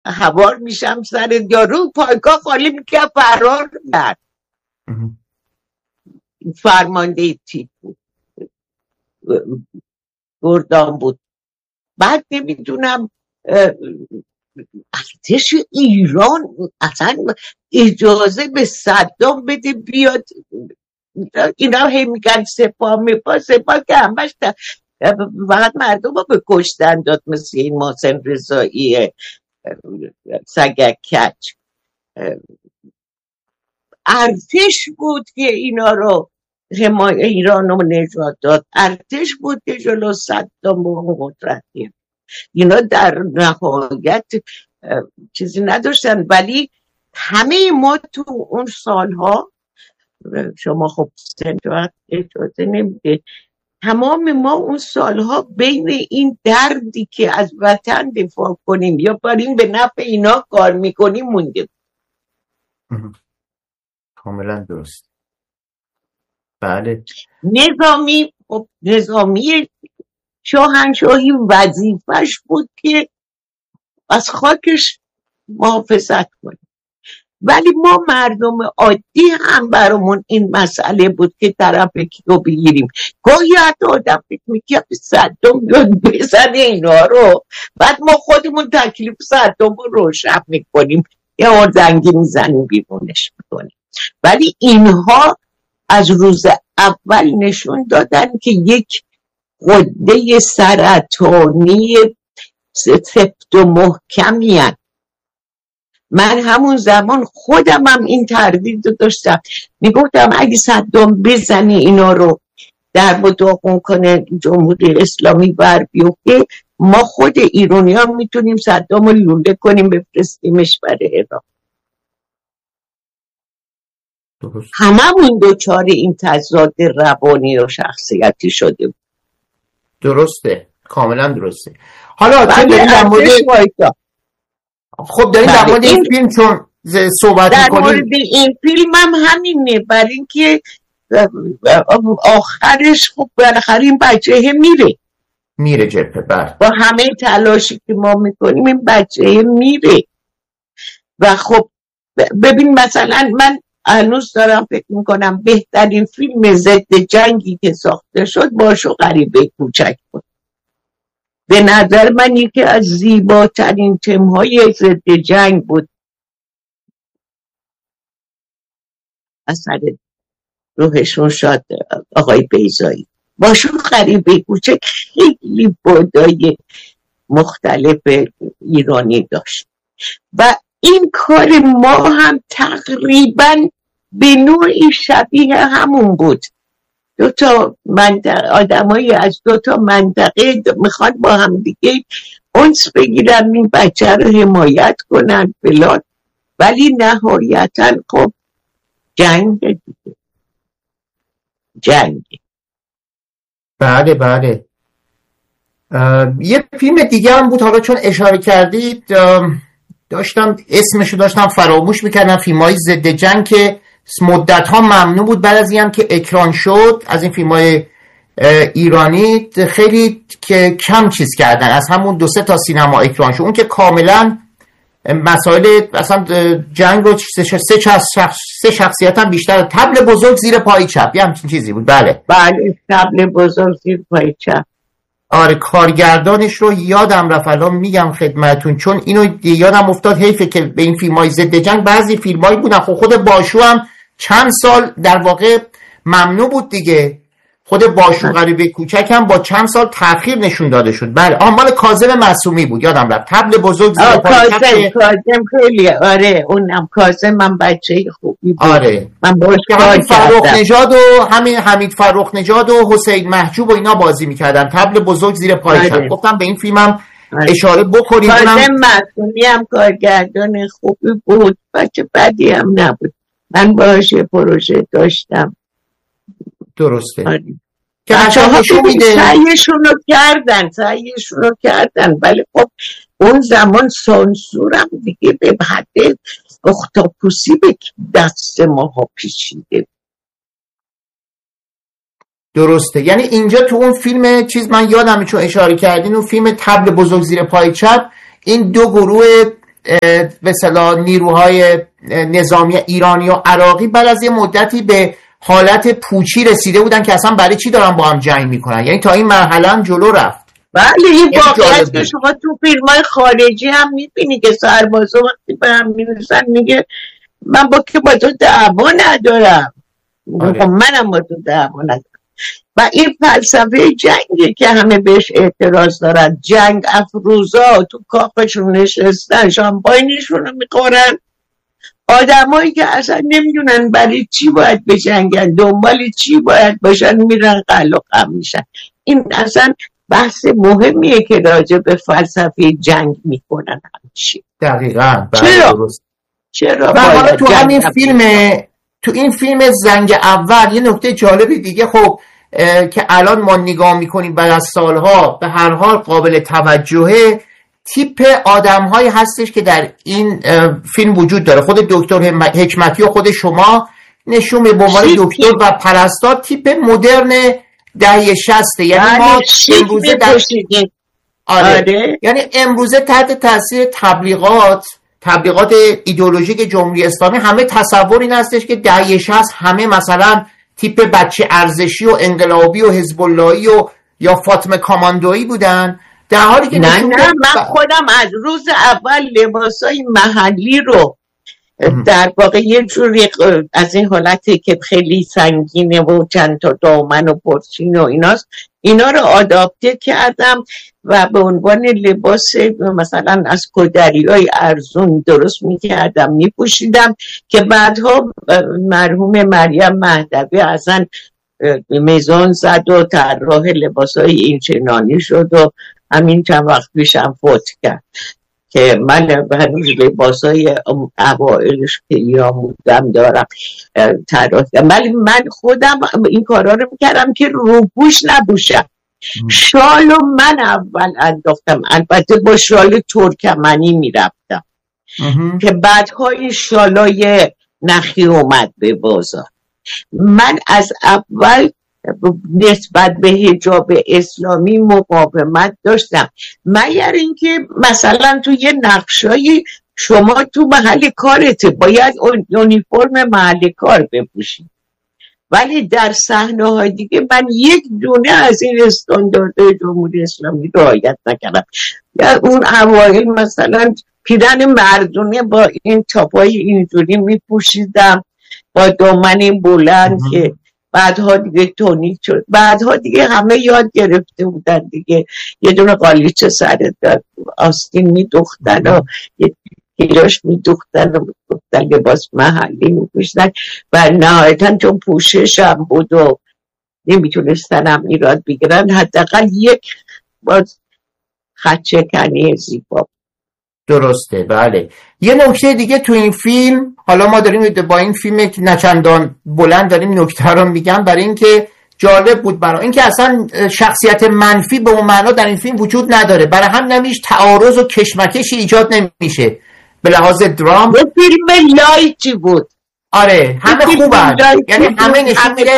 هوار میشم سر یارو، پایگاه خالی میکنم، فرار کرد. فرمانده تیپ بود، گردان بود. بعد نمیدونم ارتش ایران اصلا اجازه به صدام بده بیاد، اینا هی میگن سپاه که همش فقط مردم رو به کشتن داد، مثل این محسن رضایی سگک کچ. ارتش بود که اینا رو ایران رو نجات داد، ارتش بود که جلو صدام و قدرت گرفت. اینا در نهایت چیزی نداشتن. ولی همه ما تو اون سالها، شما خب سنجوات اجازه نمیده، تمام ما اون سالها بین این دردی که از وطن دفاع کنیم یا بریم به نفع اینا کار میکنیم مونده. کاملا درست. بله. نظامی شاهنشاهی وظیفش بود که از خاکش محافظت کنه، ولی ما مردم عادی هم برامون این مسئله بود که طرف کیو بگیریم. گاهی حتی آدم فکر میکنه صدام بیاد بزنه اینا رو، بعد ما خودمون تکلیف صدام رو روشن میکنیم، یه آردنگی میزنیم بیرونش میکنیم. ولی اینها از روز اول نشون دادن که یک غده سرطانی سفت و محکمی هست. من همون زمان خودم هم این تردید رو داشتم، میگفتم اگه صدام بزنی اینا رو در و داغون کنه جمهوری اسلامی بر بیفته، ما خود ایرانی ها میتونیم صدام رو لوله کنیم بفرستیمش برای عراق. هممون دوچار این تضاد روانی و شخصیتی شده بود. درسته، کاملا درسته. حالا چه داریم در مورد خب داریم در مورد این فیلم چون صحبت میکنیم، در مورد این فیلم هم همینه، برای اینکه آخرش خب بالاخره این بچه میره جبهه. بله. با همه تلاشی که ما میکنیم این بچه میره. و خب ببین مثلا من هنوز دارم فکر میکنم بهترین فیلم ضد جنگی که ساخته شد باشو غریبه کوچک بود. به نظر من یکی از زیباترین تمهای ضد جنگ بود. اثر روحشون شاد آقای بیضایی. باشو غریبه کوچک خیلی بودای مختلف ایرانی داشت و این کار ما هم تقریبا به نوعی شبیه همون بود. آدمایی از 2 منطقه میخوان با هم دیگه انس بگیرن، این بچه رو حمایت کنن فلان، ولی نهایتا خب جنگ دیگه. بله. یه فیلم دیگه هم بود، حالا چون اشاره کردید اسمشو داشتم فراموش میکردم، فیلم‌های ضد جنگ که مدت‌ها ممنوع بود، بعد از این هم که اکران شد از این فیلم‌های ایرانی خیلی که کم چیز کردن، از همون 2-3 تا سینما اکران شد، اون که کاملا مسائل اصلا جنگ رو 3 شخصیت هم بیشتر. طبل بزرگ زیر پای چپ یه همچین چیزی بود. بله طبل بزرگ زیر پای چپ. آره کارگردانش رو یادم رفت الان میگم خدمتون، چون اینو یادم افتاد حیفه که به این فیلم‌های ضد جنگ بعضی فیلم‌هایی بودن. خود باشو هم چند سال در واقع ممنوع بود دیگه، خود باشو غریبه کوچک هم با چند سال تأخیر نشون داده شد. بله مال کاظم معصومی بود، یادم رفت. طبل بزرگ زیر پای چپ. کاظم خیلی آره، اونم کاظم من بچه خوبی بود. آره من باش کار کردم. همین حمید فرخ نژاد و حسین محجوب و اینا بازی میکردن. طبل بزرگ زیر پای چپ. گفتم به این فیلمم اشاره بکنیم. کاظم معصومی هم کارگردان خوبی بود، بچه بدی هم نبود. من باهاش پروژه داشتم. درسته. آره. که بچه‌ها سعیشون رو کردن ولی خب اون زمان سانسورم دیگه به حد اختاپوسی به دست ماها پیچیده. درسته. یعنی اینجا تو اون فیلم من یادمه چون اشاره کردین، اون فیلم طبل بزرگ زیر پای چپ، این 2 گروه به اصطلاح نیروهای نظامی ایرانی و عراقی بعد از یه مدتی به حالت پوچی رسیده بودن که اصلا برای چی دارن با هم جنگ میکنن، یعنی تا این مرحله هم جلو رفت. بله این واقعیت که شما تو فیلم‌های خارجی هم میبینی که سربازا وقتی به هم میرسن میگه من با تو دعوا ندارم، منم با تو دعوا ندارم. و این فلسفه جنگی که همه بهش اعتراض دارن، جنگ افروزا تو کاخشون نشستن شامپاینشون رو میخورن، آدمایی که اصلا نمیدونن برای چی باید بجنگن، دنبال چی باید باشن، میرن قل و خم میشن. این اصلا بحث مهمیه که راجع به فلسفه جنگ میکنن همچی. دقیقاً. چرا حالا تو این فیلم زنگ اول یه نکته جالب دیگه خب که الان ما نگاه میکنیم بعد از سالها به هر حال قابل توجهه، تیپ آدم‌هایی هستش که در این فیلم وجود داره. خود دکتر حکمتی و خود شما نشون به عنوان دکتر و پرستار تیپ مدرن دهه 60، یعنی ما امروزه یعنی امروزه تحت تاثیر تبلیغات ایدئولوژیک جمهوری اسلامی همه تصور این هستش که دهه 60 همه مثلا تیپ بچه ارزشی و انقلابی و حزب اللهی و یا فاطمه کاماندویی بودن، در حالی که نه من خودم از روز اول لباسای محلی رو در واقع یه جوری از این حالتی که خیلی سنگینه و چند تا دامن و پرچین و ایناست، اینا رو آداپته کردم و به عنوان لباس مثلا از کدریای ارزون درست میکردم میپوشیدم که بعدها مرحوم مریم مهدوی اصلا میزان زد و طراح لباسای این چنانی شد و همین چند وقت پیشم فوت کرد که من هنوز لباسای اوائلش که آمودم دارم طراح کردم. ولی من خودم این کارا رو میکردم که روپوش نبوشم. شالو من اول انداختم، البته با شال ترکمنی میرفتم که بعدها این شالای نخی اومد به بازار. من از اول نسبت به حجاب اسلامی مقاومت داشتم، مگر اینکه مثلا تو یه نقشایی شما تو محل کارته باید یونیفرم محل کار بپوشید، ولی در صحنه‌های دیگه من یک دونه از این استانداردهای جمهوری اسلامی رعایت نکردم. یا اون اوایل مثلا پیرن مردونه با این تاپای اینجوری میپوشیدم با دامن بلند که بعدها دیگه تونیک شد، بعدها دیگه همه یاد گرفته بودن دیگه، یه دونه قالیچه سر آستین میدوختن و یه پیراش میدوختن و میدوختن لباس محلی میپوشیدن و نهایتا چون پوشش هم بود و نمیتونستن هم ایراد بگیرن حداقل یک باز خدشکنی زیبا. درسته. بله. یه نکته دیگه تو این فیلم، حالا ما داریم با این فیلم که نچندان بلند داریم نکته رو میگم برای اینکه جالب بود، برای اینکه اصلا شخصیت منفی به اون معنا در این فیلم وجود نداره، برای هم نمیش تعارض و کشمکشی ایجاد نمیشه به لحاظ درام. یه فیلم لایتی بود. آره همه خوبن، یعنی همه نشون میده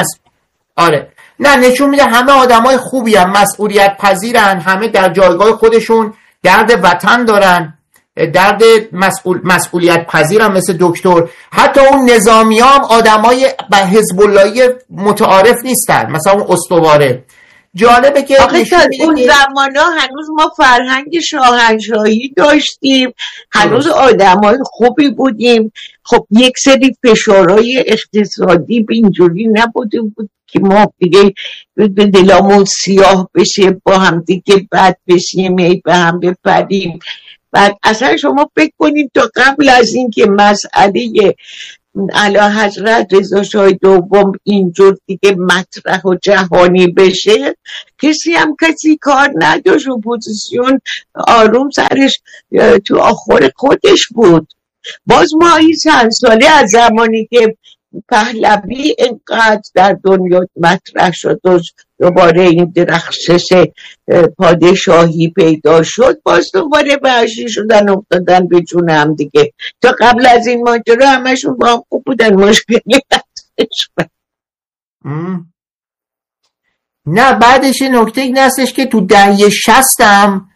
آره نه نشون میده همه آدمای خوبی هم، مسئولیت پذیرن، همه در جایگاه خودشون درد وطن دارن، درد مسئولیت پذیرن مثل دکتر. حتی اون نظامی هم آدمای به حزب اللهی متعارف نیستن، مثلا اون استواره. جالبه که اون زمانا هنوز ما فرهنگ شاهنشاهی داشتیم، هنوز آدمای خوبی بودیم. خب یک سری فشارهای اقتصادی به اینجوری نبوده بود که ما دیگه به دلمون سیاه بشه، با هم دیگه بد بشیم، به هم بپریم. بعد اصلا شما فکر کنید تا قبل از این که مسئله اعلیحضرت رضا شاه دوم اینجور دیگه مطرح و جهانی بشه، کسی کار نداشت، اپوزیسیون آروم سرش تو آخر خودش بود. باز ما این چند ساله از زمانی که پهلوی اینقدر در دنیا مطرح شد و دوباره این درخشش پادشاهی پیدا شد، باز دوباره وحشی شدن، افتادن به جون هم دیگه. تا قبل از این ماجرا همشون با هم خوب بودن، مشکلی نداشت. نه بعدش نکته این هستش که تو دهه 60 هم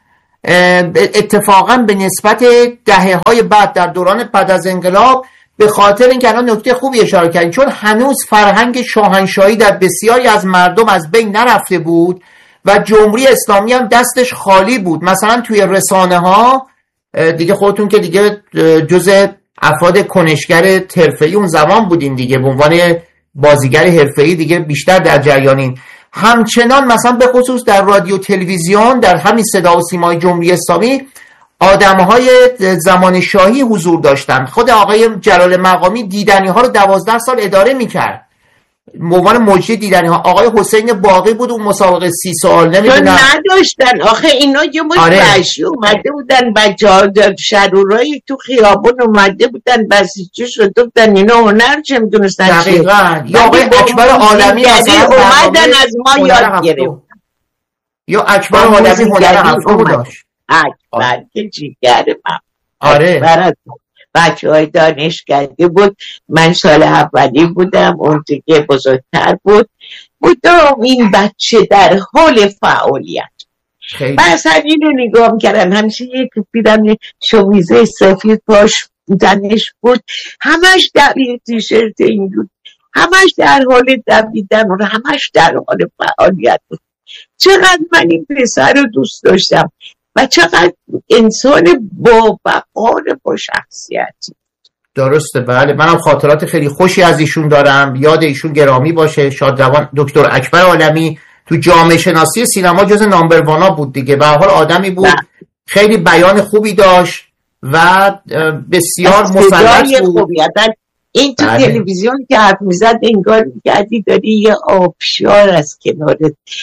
اتفاقا به نسبت دهه‌های بعد در دوران بعد از انقلاب، به خاطر اینکه الان نکته خوبی اشاره کردین، چون هنوز فرهنگ شاهنشاهی در بسیاری از مردم از بین نرفته بود و جمهوری اسلامی هم دستش خالی بود. مثلا توی رسانه ها دیگه خودتون که دیگه جز افراد کنشگر حرفه‌ای اون زمان بودین دیگه، به عنوان بازیگر حرفه‌ای دیگه بیشتر در جریانین. همچنان مثلا به خصوص در رادیو تلویزیون، در همین صدا و سیمای جمهوری اسلامی آدم‌های زمان شاهی حضور داشتن. خود آقای جلال مقامی دیدنی ها رو 12 سال اداره میکرد، به عنوان مجری دیدنی ها. آقای حسین باقی بود اون مسابقه 30 سال نمیدونم نداشتن. آخه اینا یه مش وحشی اومده بودن، بچه‌ها شرورایی تو خیابون اومده بودن، بسیجی شده بودن، اینا هنر چه میدونستن. دقیقاً. یا آقای اکبر عالمی اومدن از ما یاد گرفتن. یا اکبر عالمی هنر هفتم داشت. اکبر که جیگر من. آره. بچه‌های دانشکده بود. من سال اولی بودم، اون دیگه بزرگتر بود. این بچه در حال فعالیت. بس همین رو نگاه میکردن، همیشه یک دیدم شومیزه سفید پاش دنش بود، همش در یه تیشرت این بود، همش در حال دویدن و همش در حال فعالیت بود. چقدر من این پسر رو دوست داشتم و چقدر انسان با وقار، با شخصیتی. درسته، بله. منم خاطرات خیلی خوشی از ایشون دارم، یاد ایشون گرامی باشه. شادروان دکتر اکبر عالمی تو جامعه شناسی سینما جز نامبر وانا بود دیگه. به هر حال آدمی بود خیلی بیان خوبی داشت و بسیار مسلط بود. این تو تلویزیون که حرف میزد انگار میگردی داری یه آبشار از کنار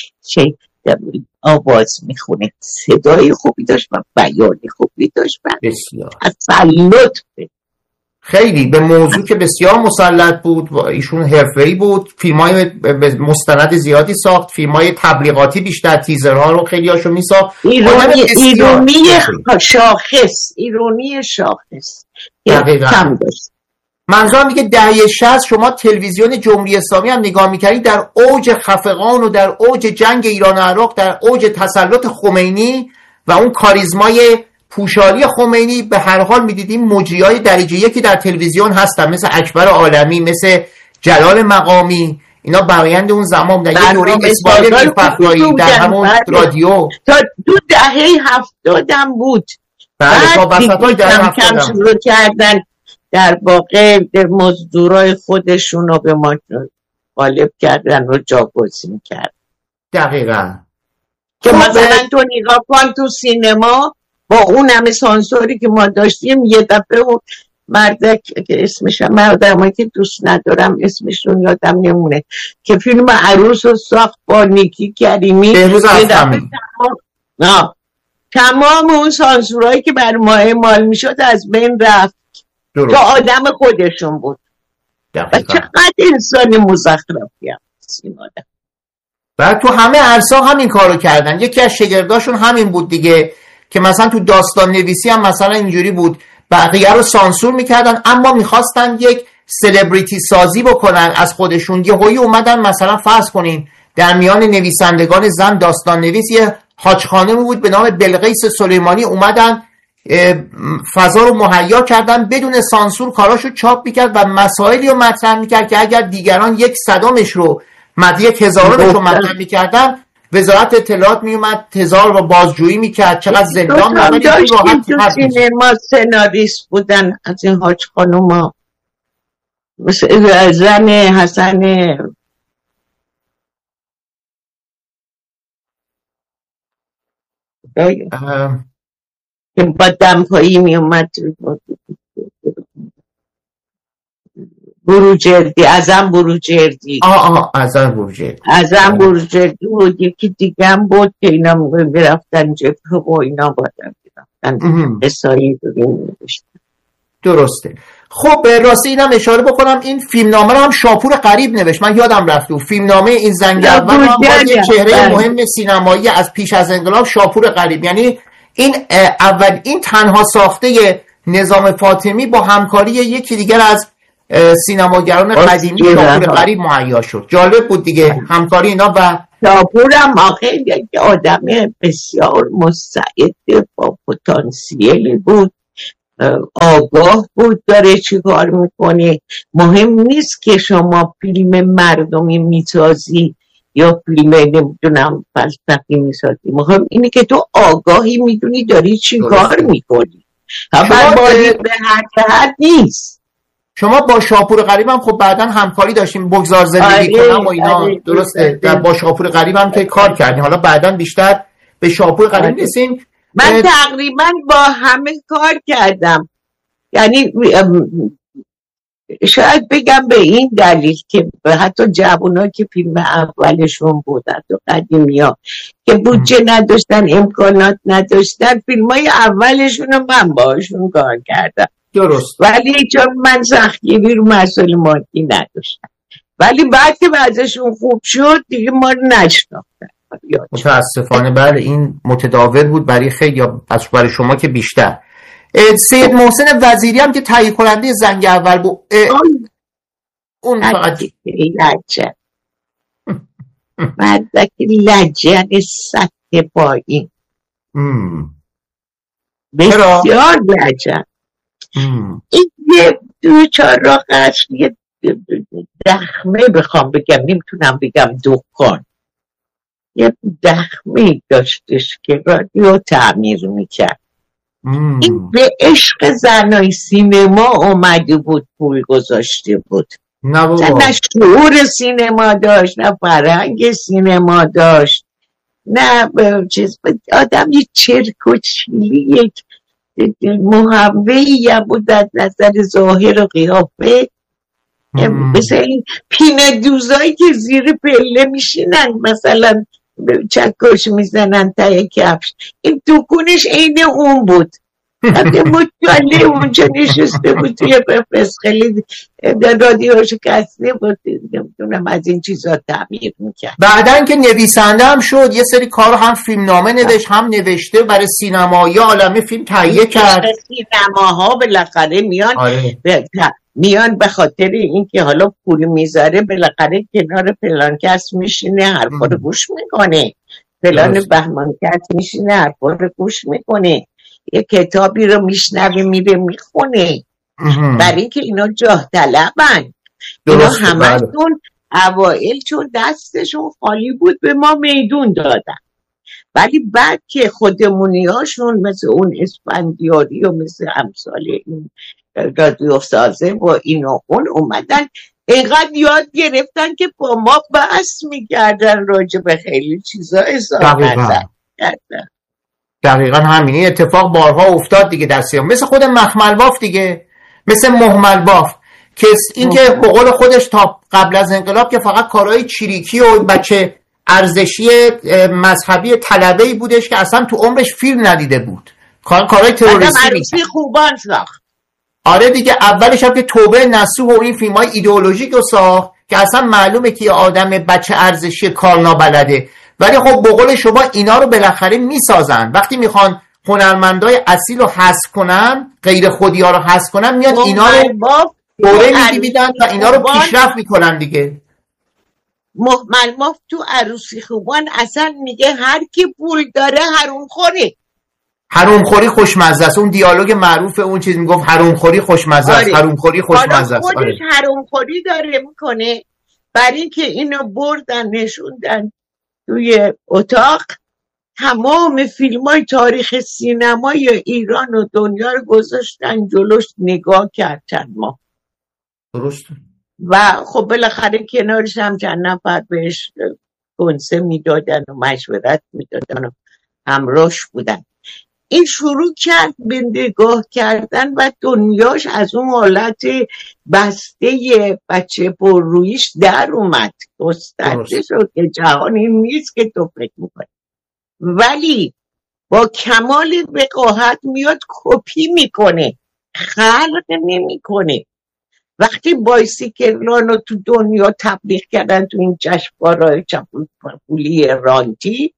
آواز میخونه. صدای خوبی داشت و بیان خوبی داشت. بسیار تسلط خیلی به موضوع که بسیار مسلط بود. ایشون حرفه‌ای بود. فیلم‌های مستند زیادی ساخت، فیلم‌های تبلیغاتی بیشتر، تیزرها رو خیلی هاشو میساخت. ایرونی شاخص کم داشت. منظورم میگه دهه 60 شما تلویزیون جمهوری اسلامی هم نگاه میکردید، در اوج خفقان و در اوج جنگ ایران و عراق، در اوج تسلط خمینی و اون کاریزمای پوشالی خمینی، به هر حال میدیدیم مجریای درجه یکی در تلویزیون هستن، مثل اکبر عالمی، مثل جلال مقامی. اینا برآیند اون زمان بودن. یه دوره اسماعیل میرفخرایی در همون رادیو تا دو دهه 70 هم بود. بله، تا وسطای دهه 70 شروع کردن در واقع مزدورای خودشون رو به ما غالب کردن و جاگزین کرد. دقیقاً. که مثلا تو نگاه کن تو سینما با اون همه سانسوری که ما داشتیم، یه دفعه اون مردک که اسمش هم آدمایی که دوست ندارم اسمشون یادم نمونه، که فیلم عروس رو ساخت با نیکی کریمی، تمام اون سانسورایی که بر ما اعمال میشد از بین رفت. تو آدم خودشون بود. و چقدر انسان مزخرفی هست این آدم. بعد تو همه عرصه همین کارو کردن. یکی از شاگرداشون همین بود دیگه، که مثلا تو داستان نویسی هم مثلا اینجوری بود، بقیه رو سانسور میکردن اما میخواستن یک سلبریتی سازی بکنن از خودشون. یهویی اومدن مثلا فرض کنین در میان نویسندگان زن داستان نویس یه حاج خانمی بود به نام بلقیس سلیمانی، اومدن فضا رو مهیا کردن، بدون سانسور کاراشو چاپ میکرد و مسائلی رو مطرح میکرد که اگر دیگران 1/100 رو 1/1000 رو مطرح میکردن، وزارت اطلاعات میومد 1000 رو بازجویی میکرد. چقدر زندان داشتیم تو سینما سناریست بودن از این حاج خانوما، مثل زن حسن که با دمپایی می اومد، بروجردی، ازم بروجردی ازم بروجردی بود. یکی دیگه هم بود که اینا میرفتن جبهه و اینا بادن میرفتن اسایی رو نوشتن. درسته. خب راستی اینم اشاره بکنم، این فیلمنامه رو هم شاپور غریب نوشت، من یادم رفت. فیلمنامه این زنگ اول هم یه چهره مهم سینمایی از پیش از انقلاب، شاپور غریب. یعنی این این تنها ساخته نظام فاطمی با همکاری یکی دیگر از سینماگران قدیمی شاپور غریب مهیا شد. جالب بود دیگه همکاری اینا و شاپورم آخه یک آدم بسیار مستعد با پتانسیلی بود، آگاه بود داره چی کار میکنه. مهم نیست که شما فیلم مردمی میسازی یا فیلم نمیدونم فلسفی میسازی، مهم اینه که تو آگاهی میدونی داری چی کار میکنی. خبر بازی به هر نیست. شما با شاپور غریب هم خب بعدا همکاری داشتیم، بگذار زندگی کنم و اینا، درسته؟ با شاپور غریب هم که کار کردیم. حالا بعدا بیشتر به شاپور غریب رسیم. من تقریبا با همه کار کردم، یعنی شاید بگم به این دلیل که حتی جوونا که فیلم اولشون بود، حتی قدیمی ها که بودجه نداشتن، امکانات نداشتن، فیلم های اولشون رو من باشون کار کردم. درست. ولی چون من سختگیری رو مسئله مادی نداشتم، ولی بعد که بعضشون خوب شد دیگه ما رو نشناختن. متاسفانه بله، این متداول بود برای خیلی، برای شما که بیشتر. سید محسن وزیری هم که تهیه کننده زنگ اول بود، اون فقط لجه مدک لجه سطح پایین، بسیار لجه. این یه دو چهار را قصر یه دخمه بخوام بگم، نمیتونم بگم دکان، یه دخمه داشتش که رادیو تعمیر میکرد. این به عشق زنای سینما اومده بود، پول گذاشته بود. نه شعور سینما داشت، نه فرهنگ سینما داشت، نه چیز. آدم یه چرک و چیلی، یک محوهی بود از نظر ظاهر و قیافه، مثل این پینه دوزایی که زیر پله میشینن مثلا چکش میزنن ته کفش، این دکونش عین اون بود. مطالعه اونجا نشسته بود توی فسخلی رادیوش کسته بود، نمیدونم از این چیزا تعمیر میکرد. بعدن که نویسنده هم شد، یه سری کار هم فیلم نامه نوشت، هم نوشته برای سینمایی عالمه فیلم تهیه کرد. سینماها بالاخره میان میان به خاطر اینکه حالا پول میذاره، بالاخره کنار فلان کس میشینه حرفا رو گوش میکنه، فلان بهمان کس میشینه حرفا رو گوش میکنه، یه کتابی رو میشنوه میره میخونه، برای اینکه اینا جاه طلبن. اینا همشون اوائل چون دستشون خالی بود به ما میدون دادن، ولی بعد که خودمونی هاشون مثل اون اسفندیاری و مثل امثال این رادیو سازه و اینو اون اومدن اینقدر یاد گرفتن که با ما بحث میکردن راجع به خیلی چیزا اظهار نظر کردن. دقیقا همینی اتفاق بارها افتاد دیگه در سینما، مثل خود مخمل باف دیگه، مثل مهمل باف که این که به قول خودش تا قبل از انقلاب که فقط کارهای چریکی و بچه ارزشی مذهبی طلبه‌ای بودش که اصلا تو عمرش فیلم ندیده بود، کارهای تروریستی خوبان ساخت. آره دیگه، اولش هم که توبه نصوح و این فیلم‌های ایدئولوژیک رو ساخت که اصلا معلومه که یه آدم بچه ارزشی کار نابلده، ولی خب به قول شما اینا رو بالاخره میسازن، وقتی میخوان هنرمندای اصیل رو حذف کنن، غیر خودی ها رو حذف کنن، میان اینا رو دوره میدن و اینا رو پیشرفت میکنن دیگه. مهمل باف تو عروسی خوبان اصلا میگه هر کی پول داره حرومخوره. حرومخوری خوشمزه است، اون دیالوگ معروف اون چیز میگفت حرومخوری خوشمزه است. حرومخوری خوشمزه است. خودش حرومخوری داره میکنه، برای اینکه اینو بردن نشوندن توی اتاق، تمام فیلم‌های تاریخ سینمای ایران و دنیا رو گذاشتن جلوش، نگاه کرد چند ماه. درست. و خب بالاخره کنارش هم چند نفر بهش کنسه میدادن و مشورت میدادن و همراهش بودن. این شروع کرد به نگاه کردن و دنیاش از اون حالت بسته بچه پر رویش در اومد، گسترده شد که جهان این نیست که تو فکر میکنی، ولی با کمال وقاحت میاد کپی میکنه، خلق نمیکنه. وقتی بایسیکلان رو تو دنیا تبلیغ کردن تو این جشنواره‌های پولی رانتی،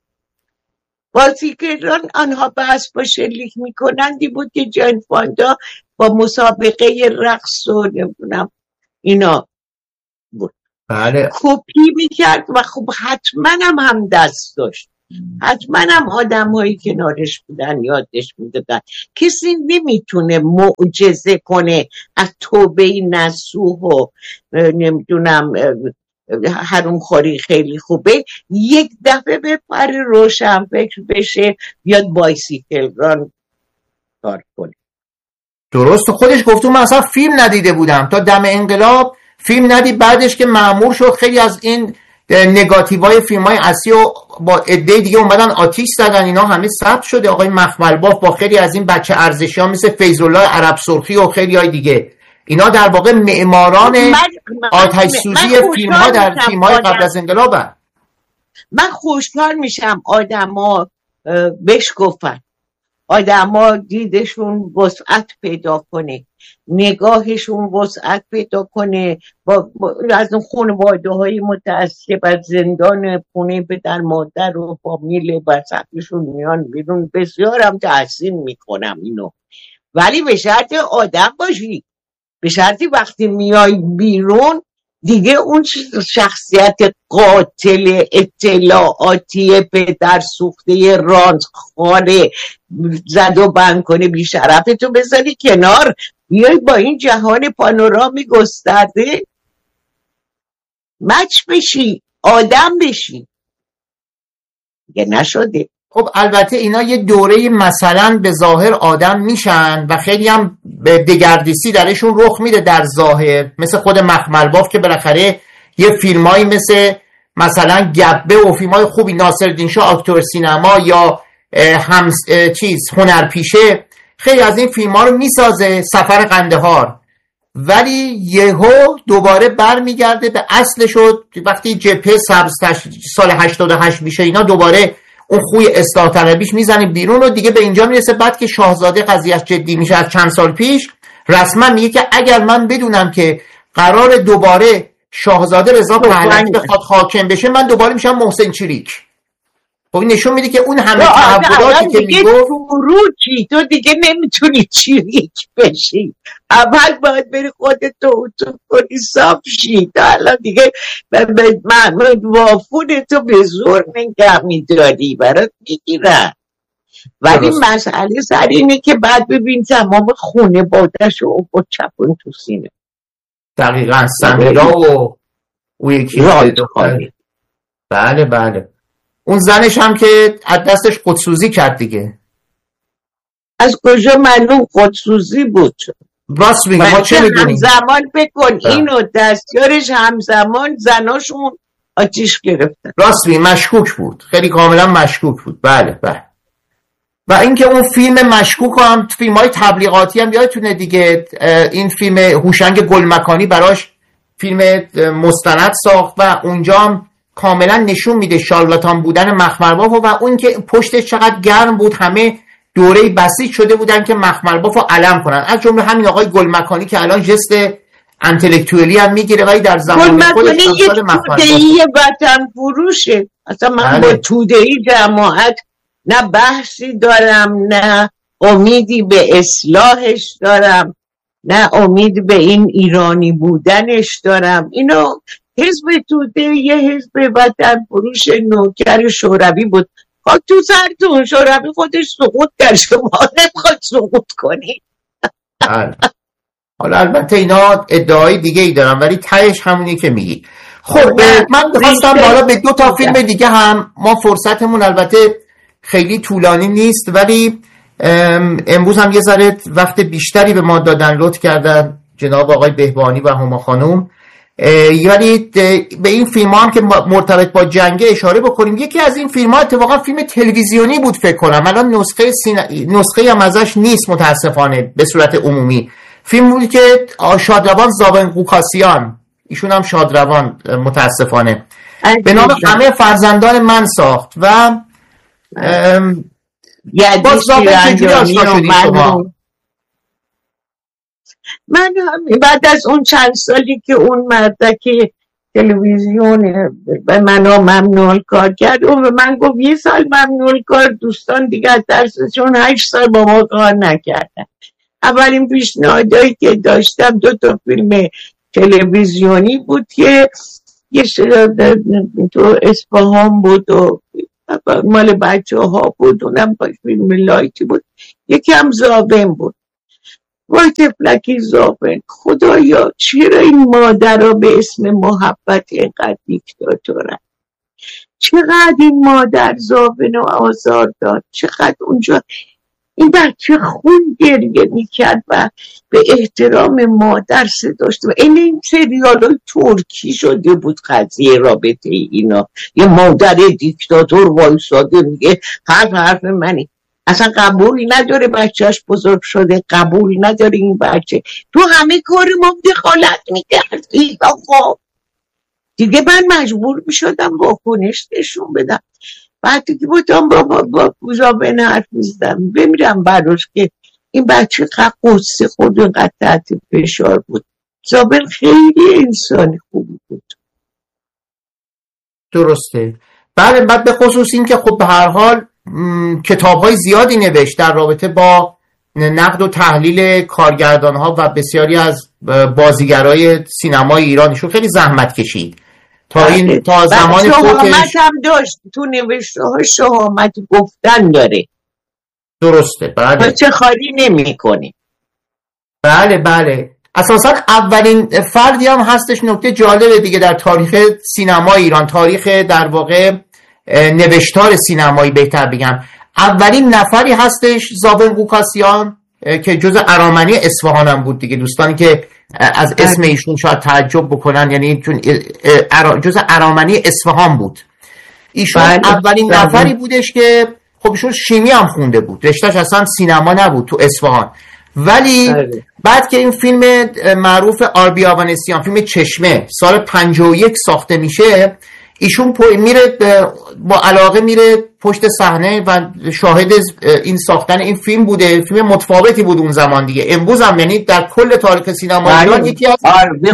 بایسیکلان آنها به اسب شلیک میکنندی بود که جان فاندا با مسابقه رقص و نمیدونم اینا بود. بله کپی میکرد و خب حتما هم دست داشت، حتما هم آدم هایی کنارش بودن یادش میدادن. کسی نمیتونه معجزه کنه از توبه نصوح و نمیدونم حروم خوری خیلی خوبه یک دفعه به پر روشن فکر بشه بیاد بایسیکل ران کار کنه. درست، خودش گفتم من اصلا فیلم ندیده بودم تا دم انقلاب، فیلم ندید. بعدش که مأمور شد خیلی از این نگاتیوهای فیلم‌های اصلی و با عده دیگه اومدن آتیش زدن، اینا همه ثبت شده. آقای مخمل باف با خیلی از این بچه ارزشی‌ها مثل فیض‌الله عرب سرخی و خیلی های دیگه، اینا در واقع معماران آتش سوزی فیلم‌ها در فیلم‌های قبل از انقلابن. من خوشحال میشم آدما بهش گفتن، آدما دیدشون وسعت پیدا کنه، نگاهشون وسعت پیدا کنه، با از اون خانواده های متعصب از زندان خونه پدر مادر و فامیل وسطشون میان بیرون. بسیارم تحسین میکنم اینو، ولی به شرط آدم باشی، به شرطی وقتی میای بیرون دیگه اون شخصیت قاتل اطلاعاتی پدر سوخته رانتخواره زد و بند کنه بی شرفتو بذاری کنار، بیای با این جهان پانورامی گسترده مچ بشی، آدم بشی. دیگه نشده. خب البته اینا یه دوره مثلا به ظاهر آدم میشن و خیلی هم دگردیسی درشون رخ میده در ظاهر، مثل خود مخمل باف که بالاخره یه فیلمایی مثلا گبه و فیلمای خوبی، ناصرالدین شاه آکتور سینما یا هنرپیشه، خیلی از این فیلم‌ها رو میسازه، سفر قندهار، ولی یهو دوباره برمیگرده به اصلش. وقتی جبهه سبز سال 88 میشه اینا دوباره اون خوی اصلاح طلبیش میزنه بیرون و دیگه به اینجا میرسه. بعد که شاهزاده قضیهش جدی میشه از چند سال پیش، رسما میگه که اگر من بدونم که قرار دوباره شاهزاده رضا پهلوی بخواد حاکم بشه، من دوباره میشم محسن چریک. خب این نشون میده که اون همه تحولاتی که میگه تو دیگه نمیتونی چریک بشی، اول باید بری خودتو کنی صاف شی، تا الان دیگه محمود وافون تو به زور نگه میداری برات میگیرن. ولی مسئله سر اینه که بعد ببین تمام خونه بادش و چپون تو سینه. دقیقا سمیرا و او یکی بله اون زنش هم که از دستش خودسوزی کرد دیگه. از کجا معلوم خودسوزی بود؟ راست میگه، ما چه میدونیم؟ همزمان بکن اینو دستیارش همزمان زناشون آتیش گرفتن. راست میگه، مشکوک بود، خیلی کاملا مشکوک بود. بله و اینکه اون فیلم مشکوک هم فیلم‌های تبلیغاتی هم یادتونه دیگه، این فیلم هوشنگ گلمکانی براش فیلم مستند ساخت و اونجا هم کاملا نشون میده شارلاتان بودن مخمل باف و اون که پشتش چقدر گرم بود. همه دوره بسیج شده بودن که مخمل باف رو علم کنن، از جمله همین آقای گلمکانی که الان جست انتلکتوالی هم میگیره، ولی در زمان خودش سال توده‌ای وطن فروشه. اصلا من با توده‌ای جماعت نه بحثی دارم، نه امیدی به اصلاحش دارم، نه امید به این ایرانی بودنش دارم. اینو حزب توده یه حزب وطن فروش نوکر شوروی بود. خاک تو سرتون، شوروی خودش سقوط کرد، شما نمیخواد سقوط کنی. حالا البته اینا ادعای دیگه ای دارن ولی تهش همونی که میگی. خب من خواستم بالا به 2 تا فیلم دیگه هم، ما فرصتمون البته خیلی طولانی نیست ولی امروز هم یه ذره وقت بیشتری به ما دادن، لطف کردن جناب آقای بهبانی و هما خانم. ولی به این فیلم هم که مرتبط با جنگ اشاره بکنیم. یکی از این فیلم ها اتفاقا فیلم تلویزیونی بود فکر کنم، الان نسخه هم ازش نیست متاسفانه به صورت عمومی. فیلم بود که شادروان زاون قوکاسیان، ایشون هم شادروان متاسفانه، به نام همه فرزندان من ساخت و باز زاون چجوری آشنا شدی شما؟ من بعد از اون چند سالی که اون مردک تلویزیون به من ممنوع کار کرد، اون به من گفت 1 سال ممنوع کار، دوستان دیگه از درسشون 8 سال با ما کار نکردن. اولین پیشنهادایی که داشتم 2 تا فیلم تلویزیونی بود که یه تو اصفهان بود و مال بچه ها بود، اونم با فیلم لایتی بود. یکی هم زابن بود، وای تفلکی زابن. خدایا چرا این مادر ها به اسم محبت اینقدر دیکتاتورن؟ چقدر این مادر زابن و آزار داد، چقدر اونجا این بچه خون گریه میکرد و به احترام مادر صداش داد. این سریال های ترکی شده بود قضیه رابطه اینا. یه مادر دیکتاتور وایساده میگه حرف منی. اصلا قبولی نداره بچهش بزرگ شده، قبول نداره این بچه تو همه کار ما دخالت میکردی. آقا دیگه من مجبور میشدم واکنش نشون بدم. بعدی که بودم با زابن حرف میزدم بمیرم براش که این بچه قصه خود اینقدر تحت فشار بود. زابن خیلی انسانی خوبی بود. درسته. بله، بعد به خصوص این که خب به هر حال کتاب‌های زیادی نوشت در رابطه با نقد و تحلیل کارگردان‌ها و بسیاری از بازیگرای سینمای ایرانشون خیلی زحمت کشید تا زمان شهامت هم داشت، تو نوشته ها شهامت گفتن داره. درسته. بله، چه خالی نمی کنی. بله اساسا اولین فردی هم هستش. نکته جالبه دیگه در تاریخ سینمای ایران، تاریخ در واقع نوشتار سینمایی بهتر بگم، اولین نفری هستش زابن قوقاسیان که جز ارامنی اصفهان هم بود دیگه. دوستانی که از اسم ایشون شاید تعجب بکنن، یعنی چون جز ارامنی اصفهان بود. ایشون اولین نفری بودش که خب ایشون شیمی هم خونده بود، رشتهش اصلا سینما نبود تو اصفهان. ولی بعد که این فیلم معروف آربی آوانسیان، فیلم چشمه، سال 51 ساخته میشه، ایشون میره با علاقه میره پشت صحنه و شاهد این ساختن این فیلم بوده. فیلم متفاوتی بود اون زمان دیگه. امروز هم یعنی در کل تاریخ سینما ایران یکی از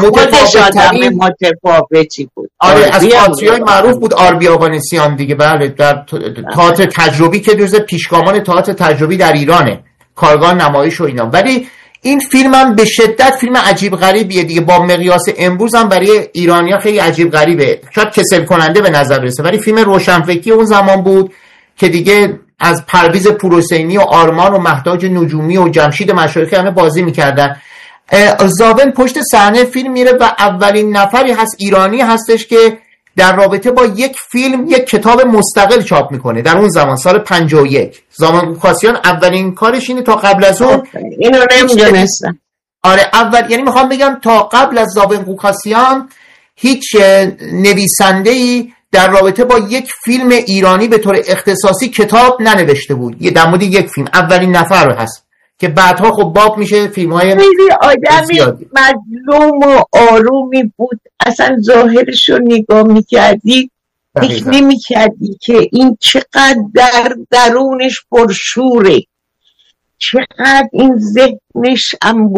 متفاوتی بود. از تئاترهای معروف بود آربی آوانسیان دیگه. بله، در تئاتر تجربی که جزو پیشگامان تئاتر تجربی در ایرانه، کارگاه نمایش و اینا. ولی این فیلم هم به شدت فیلم عجیب غریبیه دیگه. با مقیاس امروز هم برای ایرانی‌ها خیلی عجیب غریبه، شاید کسل کننده به نظر برسه، ولی فیلم روشنفکری اون زمان بود که دیگه از پرویز پورحسینی و آرمان و مهداج نجومی و جمشید مشایخی همه بازی میکردن. زابن پشت صحنه فیلم میره و اولین نفری هست ایرانی هستش که در رابطه با یک فیلم یک کتاب مستقل چاپ میکنه. در اون زمان سال 51 زابن قوقاسیان اولین کارش اینه. تا قبل از اون اینو نمیدونستم. آره، یعنی میخوام بگم تا قبل از زابن قوقاسیان هیچ نویسنده‌ای در رابطه با یک فیلم ایرانی به طور اختصاصی کتاب ننوشته بود. در مورد یک فیلم اولین نفر هست که بعدها خب باب میشه فیلم‌های خیلی آدمی مظلوم و آرومی بود. اصلا ظاهرش رو نگاه میکردی فکر نمیکردی که این چقدر در درونش پرشوره، چقدر این ذهنش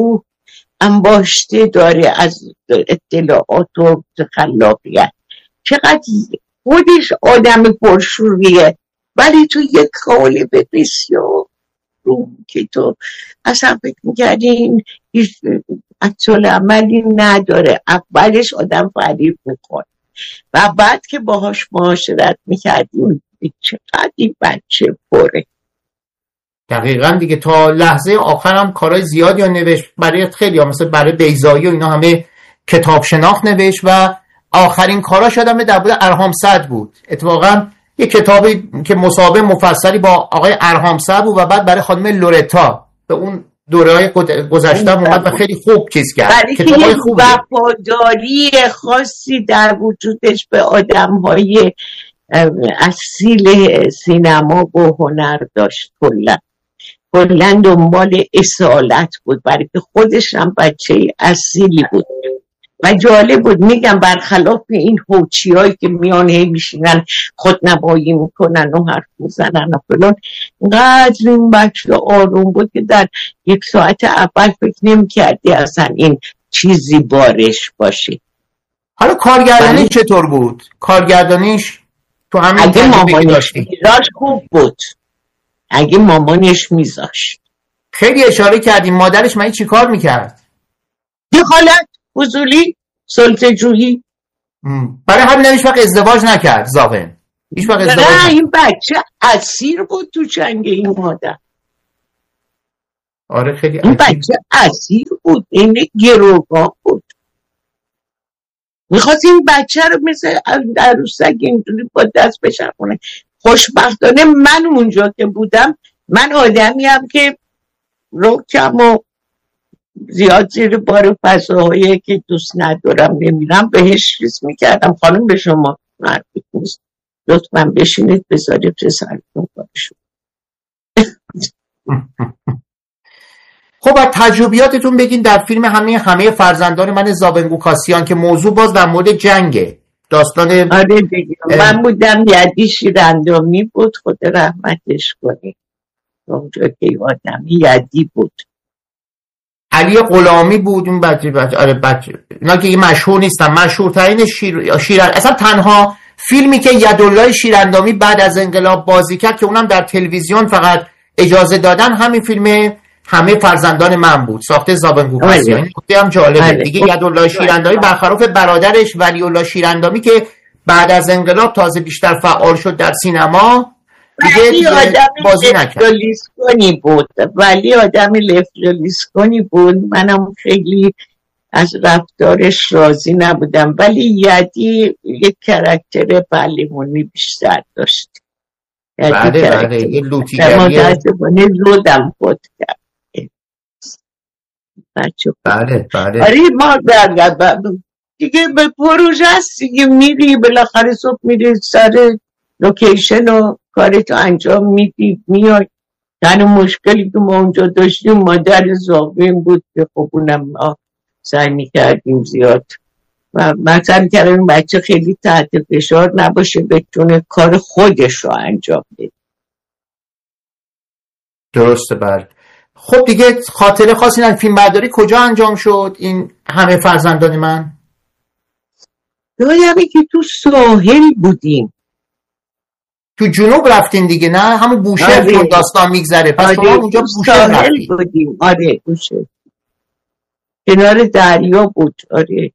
انباشته داره از اطلاعات و خلاقیت، چقدر خودش آدم پرشوریه. ولی تو یک قالب بسیار که تو اصلا فکر میکردی این اصل عملی نداره. اولش آدم فریب میکنه و بعد که باهاش معاشرت میکردیم چقدر این بچه پره. دقیقا دیگه. تا لحظه آخر هم کارهای زیادی رو نوشت برای خیلی ها، مثلا برای بیضایی و اینا همه کتاب شناخت نوشت و آخرین کاراش آدم در بود ارهام سعد بود. اتفاقا یک کتابی که مصاحبه مفصلی با آقای ارهام سعد بود و بعد برای خانم لورتا به اون دوره‌های گذشته اومد و خیلی خوب چیز کرد. کتابای خوبه. وفاداری خاصی در وجودش به آدم‌های اصیل سینما و هنر داشت. کلا دنبال اصالت بود، برای که خودش هم بچه اصیلی بود و جالب بود. میگم برخلاف این هوچیایی که میان میشینن خودنمایی میکنن و حرف میزنن و فلان، اینقدر این بچه آروم بود که در یک ساعت اول فکر نمیکردی اصلا این چیزی بارش باشه. حالا کارگردانی چطور بود؟ کارگردانیش تو همین اگه مامانش میذاشت خوب بود، اگه مامانش میذاشت. خیلی اشاره کردیم مادرش من چی کار میکرد؟ دخالت فضولی، سلطه جویی. برای همین هیچ وقت ازدواج نکرد زاغن. هیچ وقت ازدواج نه این بچه اسیر بود تو جنگ این مادر. آره خیلی این بچه اسیر بود، این گروگان بود. میخواست این بچه رو مثل عروسک اینجوری با دست بچرخونه. خوشبختانه من اونجا که بودم، من آدمی هم که رکم و زیاد زیر بار فضاهایی که دوست ندارم نمیرم بهش چیز میکردم، خانم به شما مربوط نیست، لطفاً بشینید بذارید پسرتون کارشون. خب از تجربیاتتون بگین در فیلم همه فرزندان من زاون گوکاسیان که موضوع باز در مورد جنگه، داستان. آره دیگه من بودم یدی شیراندامی بود، خود رحمتش کنی، اونجا که آدمی یدی بود. علی غلامی بود اون بچه. آره بچه اینا که مشهور نیستن، مشهورترین اصلا تنها فیلمی که یدالله شیراندامی بعد از انقلاب بازی کرد که اونم در تلویزیون فقط اجازه دادن، همین فیلم همه فرزندان من بود، ساخته زاون گوکاسیان. این نکته هم جالبه دیگه. یدالله شیراندامی برخلاف برادرش ولی‌الله شیراندامی که بعد از انقلاب تازه بیشتر فعال شد در سینما، دیگه بازی نکرد. ولی آدم لفلولیسکونی بود. منم خیلی از رفتارش راضی نبودم، ولی یدی یک کاراکتر پهلوانی بیشتر داشت. بله یه لوتیگریه. متاسفانه زودم خود کرد. بله آره ما دیگه به پروژه هست دیگه، میری بالاخره صبح میری سر لوکیشن و کارتو انجام میدی میای. تنها مشکلی که ما اونجا داشتیم مادر زاوین بود که خب اونم ما سعی میکردیم زیاد و مثلا کردیم این بچه خیلی تحت فشار نباشه، بتونه کار خودش رو انجام بده. درسته بله. خب دیگه خاطره خاصی نه. فیلم برداری کجا انجام شد این همه فرزندان من؟ یادمه که تو ساحل بودیم. تو جنوب رفتین دیگه نه؟ همون بوشهر که داستان میگذره. پس شما اونجا بوشهر رفتین. بودیم. آره بوشهر کنار دریا بود. آره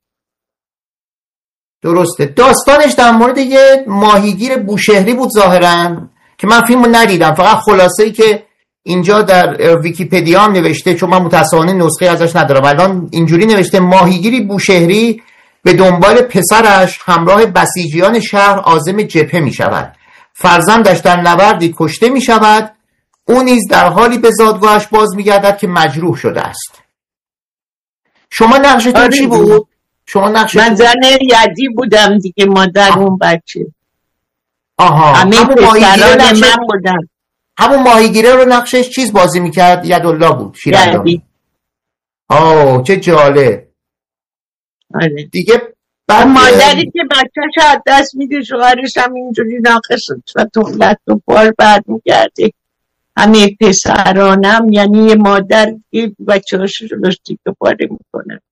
درسته. داستانش در مورد یه ماهیگیر بوشهری بود ظاهراً که من فیلمو ندیدم، فقط خلاصه‌ای که اینجا در ویکی‌پدیا هم نوشته، چون من متأسفانه نسخه ازش ندارم الان، اینجوری نوشته: ماهیگیری بوشهری به دنبال پسرش همراه بسیجیان شهر عازم جبهه می شود. فرزندش در نبردی کشته می شود. او نیز در حالی به زادگاهش باز می گردد که مجروح شده است. شما نقشتون چی بود؟ شما نقشتون؟ من زن یدی بودم دیگه، مادر اون بچه. همه پسران من بودم. همون ماهیگیره رو نقشش چیز بازی میکرد؟ یدالله بود شیراندامی. چه جالب. آره. دیگه مادری که بچه‌ش از دست میده، شوهرش هم اینجوری ناقص و تولد و پار بعد میگرده. همه پسرانم یعنی یه مادر که بچه‌هاش رو داشتی که پاره میکنه.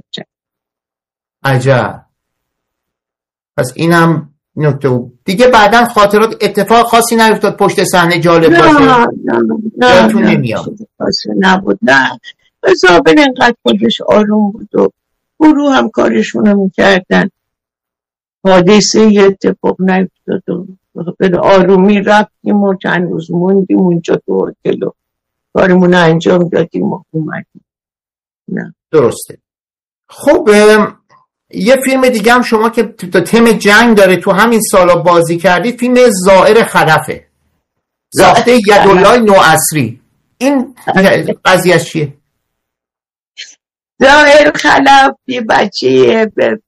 عجب. پس اینم نکته دیگه. بعدن خاطرات اتفاق خاصی نیفتاد پشت صحنه جالب باشه؟ نه نمیاد. نبود. نه زاون انقدر خودش آروم بود و گروه هم کارشونو میکردن. حادثه یه اتفاق نیفتاد و به آرومی رفتیم و چند روز موندیم اونجا تو هتل و کارمون انجام دادیم و اومدیم. نه درسته. خب یه فیلم دیگه هم شما که تم جنگ داره تو همین سالا بازی کردی، فیلم زائر خلفه، ساخته یدالله نوعصری. این قضیهش چیه؟ زائر خلف یه بچه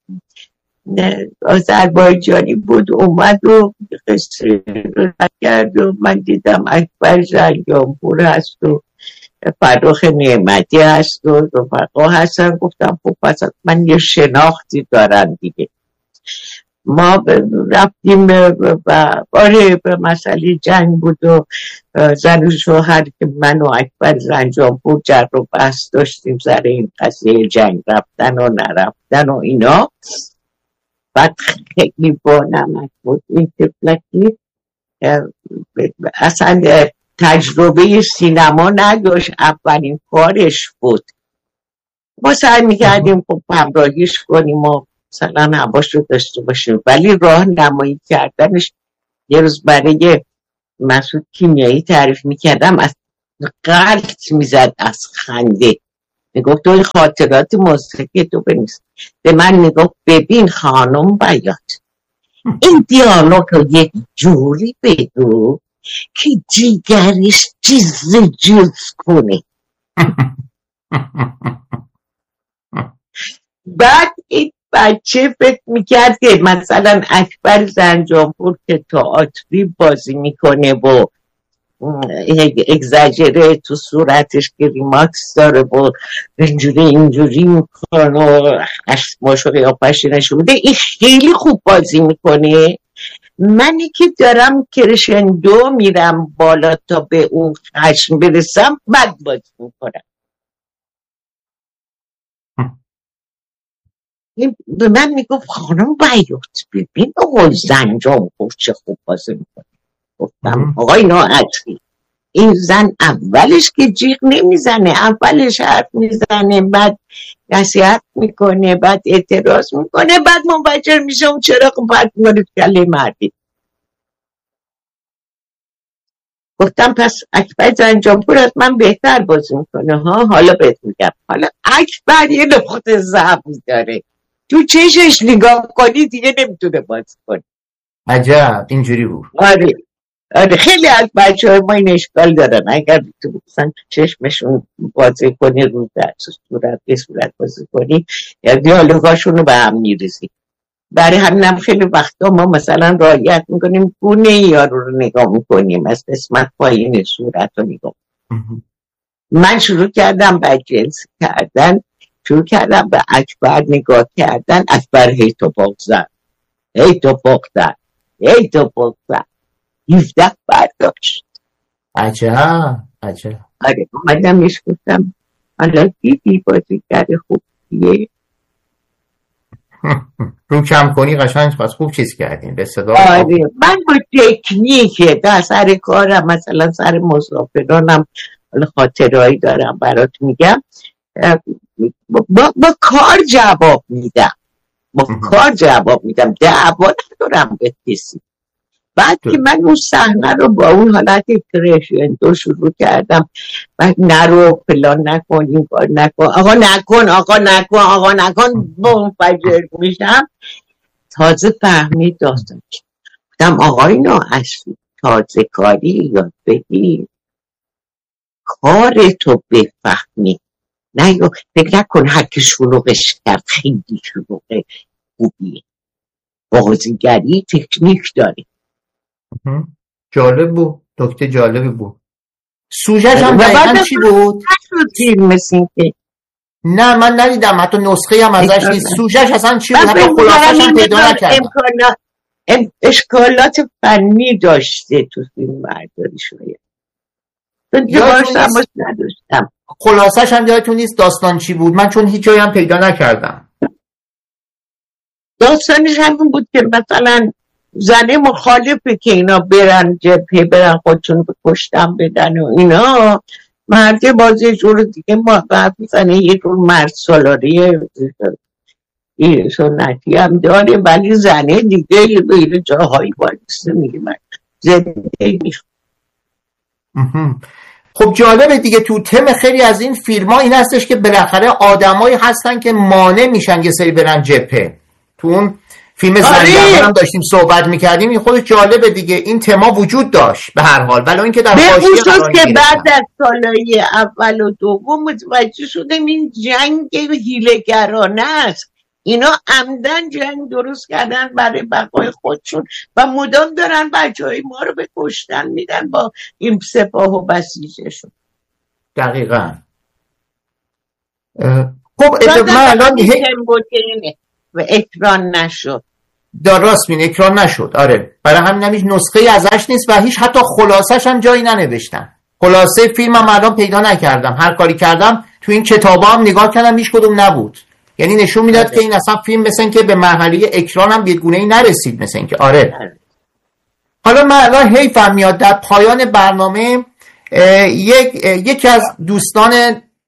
آذربایجانی بود، اومد و قصه رو کرد و من دیدم اکبر جلیانپور هست و فرخ نعمتی هست و رفقا هستن، گفتم خب پس من یه شناختی دارم دیگه. ما رفتیم و آره به مسئله جنگ بود و زن و شوهر که من و اکبر زنجانپور جر و بحث داشتیم سر این قضیه جنگ رفتن و نرفتن و اینا. بعد خیلی با نمک بود این طفلکی، اصلا تجربه سینما نداشت، اولین کارش بود. ما سعی میکردیم خب همراهیش کنیم و مثلا هواش رو داشته باشیم، ولی راه نمایی کردنش. یه روز برای مسعود کیمیایی تعریف میکردم، از قلط میزد از خنده، میگفت تو خاطرات موسیقی تو بنویس. به من میگفت ببین خانم بیات، این دیالوگ رو یک جوری بگو که جیگرش جز کنه. بعد این بچه فکر میکرد که مثلا اکبر زنجانپور که تئاتری بازی میکنه و اگزاجره تو صورتش که ریماکس داره و اینجوری میکنه و اشماشو قیافش نشده، این خیلی خوب بازی میکنه. منی که دارم کرشندو میرم بالا تا به اون خشم برسم بد بازی میکنم. به من میگفت خانم بیات ببین آقای زنجانپور چه خوب بازی میکنه. گفتم آقای ناعطری، این زن اولش که جیغ نمیزنه، اولش حرف میزنه، بعد نصیحت میکنه، بعد اعتراض میکنه، بعد منفجر میشه اون چراغ پرت میکنه کله مردی. گفتم پس اکبر زنجانپور از من بهتر بازی میکنه ها. حالا بهت میگم، حالا اکبر یه نقطه ضعف داره، تو چشش نگاه کنی دیگه نمیتونه بازی کنه. عجب اینجوری بود. آره خیلی از بچه‌های ما این اشکال دارن، اگر تو مثلا چشمشون بازی کنی رو در صورت بازی کنی یا دیالوگاشون رو به هم میریزی. برای همینم خیلی وقتا ما مثلا رعایت میکنیم گونه یارو رو نگاه میکنیم، از قسمت پایین صورت رو نگاه. من شروع کردم به جنس کردن، شروع کردم به اکبر نگاه کردن. اکبر هی تو بغزن، هی تو بغزن، هی تو بغزن، 17 برداشت. عجب. آره اومدم میش گفتم حالا دیدی بازیگر خوب دیگه. رو کم کنی قشنگ پس خوب چیز کردین به صدا. آره من با تکنیکه در سر کارم، مثلا سر مسافرانم خاطرهایی دارم برات میگم، با کار جواب میدم، دعوا ندارم به کسی. بعد که من اون صحنه رو با اون حالت کرشندو شروع کردم، بعد نرو فلان نکن، این کار نکن، آقا نکن منفجر میشم. تازه فهمید داستان گفتم آقای نااصلی تازه کاری یاد بگیر، کار تو بفهمی، نه فکر نکن هر که شلوغش کرد خیلی شلوغ خوبیه. بازیگری تکنیک داری. جالب بود، نکته جالبی بود. سوژه‌ش هم دقیقاً چی بود؟ نه من ندیدم، حتی نسخه هم ازش نیست. سوژه‌ش اصلا چی بود؟ حتی خلاصه‌ش هم پیدا نکردم. اشکالات فنی داشته تو فیلم برداری شده. نداشتم. خلاصه‌ش هم یادتون نیست داستان چی بود؟ من چون هیچ جایی هم پیدا نکردم. داستانش همون بود که مثلا زنه مخالفه که اینا برن جبهه، برن خودشون بکشتن بدن و اینا. مرده بازی جور دیگه موقعیت میزنه، یه جور مرد سالاری سنتی هم داره، ولی زنه دیگه یه جاهایی بایسته میگه من زنده میخوام. خب جالبه دیگه، تو تم خیلی از این فیلم ها این هستش که بالاخره آدمایی هستن که مانع میشن یه سری برن جبهه. تو اون فیلم زنجبار هم داشتیم صحبت میکردیم، این خودش جالبه دیگه، این تما وجود داشت به هر حال، ولی اینکه در حاشیه قرار که بعد از سالهای اول و دوم متوجه شدیم این جنگ حیله‌گرانه است. اینا عمدن جنگ درست کردن برای بقای خودشون و مدام دارن بچهای ما رو به کشتن میدن با این سپاه و بسیجشون. دقیقاً. خب من الان و اکران نشد. راست میگی اکران نشد. آره برای همین هیچ نسخه ازش نیست و هیچ حتی خلاصش هم جایی ننوشتن. خلاصه فیلم هم الان پیدا نکردم، هر کاری کردم تو این کتابا هم نگاه کردم هیچ کدوم نبود. یعنی نشون میداد که این اصلا فیلم مثلا که به مرحله اکران هم به گونه‌ای نرسید مثلا که. آره حالا من الان حیفم میاد در پایان برنامه یکی از دوستان